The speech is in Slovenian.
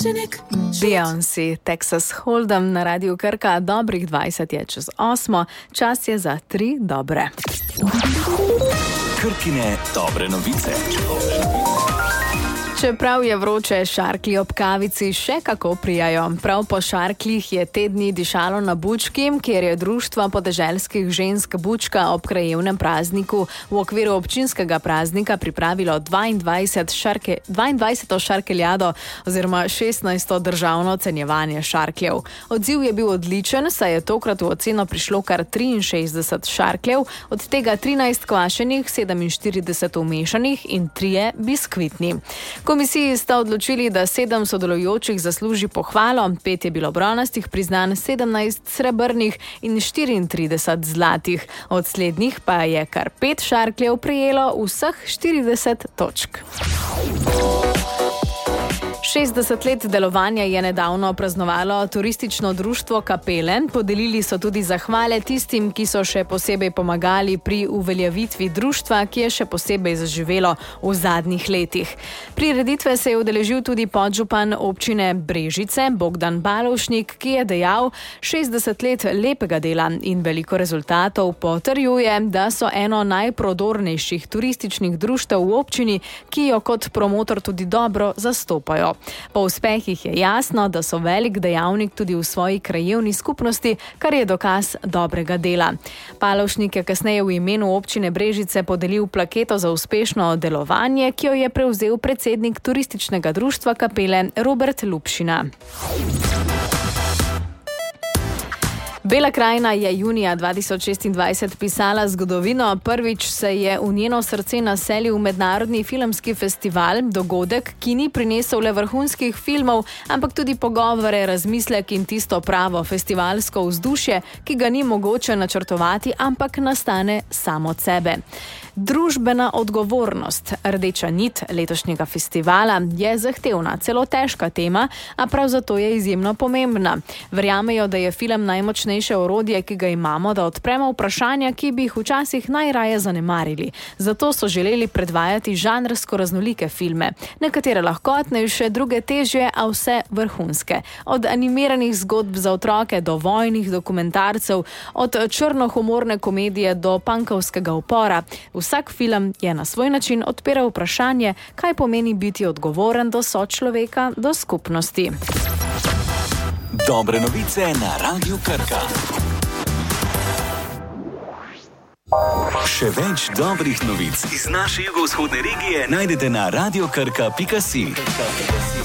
Beyoncé, Texas Hold'em na Radiu Krka, dobrih 20 je čez 8, čas je za 3 dobre. Krkine dobre novice. Čeprav je vroče, šarklji ob kavici še kako prijajo. Prav po šarkljih je te dni dišalo na Bučki, kjer je Društvo podeželskih žensk Bučka ob krajevnem prazniku v okviru občinskega praznika pripravilo 22. šarkeljado oziroma 16. državno ocenjevanje šarkljev. Odziv je bil odličen, saj je tokrat v oceno prišlo kar 63 šarkljev, od tega 13 kvašenih, 47 umešanih in 3 biskvitni. Komisiji sta odločili, da 7 sodelujočih zasluži pohvalo, 5 je bilo bronastih priznanj, 17 srebrnih in 34 zlatih. Od slednjih pa je kar 5 šarkljev prejelo vseh 40 točk. 60 let delovanja je nedavno praznovalo turistično društvo Kapele. Podelili so tudi zahvale tistim, ki so še posebej pomagali pri uveljavitvi društva, ki je še posebej zaživelo v zadnjih letih. Prireditve se je udeležil tudi podžupan občine Brežice, Bogdan Balovšnik, ki je dejal, 60 let lepega dela in veliko rezultatov potrjuje, da so eno najprodornejših turističnih društev v občini, ki jo kot promotor tudi dobro zastopajo. Po uspehih je jasno, da so velik dejavnik tudi v svoji krajevni skupnosti, kar je dokaz dobrega dela. Palovšnik je kasneje v imenu občine Brežice podelil plaketo za uspešno delovanje, ki jo je prevzel predsednik turističnega društva Kapele Robert Lupšina. Bela krajina je junija 2026 pisala zgodovino. Prvič se je v njeno srce naselil mednarodni filmski festival, dogodek, ki ni prinesel le vrhunskih filmov, ampak tudi pogovore, razmislek in tisto pravo festivalsko vzdušje, ki ga ni mogoče načrtovati, ampak nastane samo od sebe. Družbena odgovornost, rdeča nit letošnjega festivala, je zahtevna, celo težka tema, a prav zato je izjemno pomembna. Verjamejo, da je film najmočnejše orodje, ki ga imamo, da odpremo vprašanja, ki bi jih včasih najraje zanemarili. Zato so želeli predvajati žanrsko raznolike filme. Nekatere lahkotnejše, druge težje, a vse vrhunske. Od animiranih zgodb za otroke do vojnih dokumentarcev, od črnohumorne komedije do pankovskega upora. Vsak film je na svoj način odpiral vprašanje, kaj pomeni biti odgovoren do sočloveka, do skupnosti. Dobre novice na Radiu Krka. Še več dobrih novic iz naše jugovzhodne regije najdete na radiokrka.si.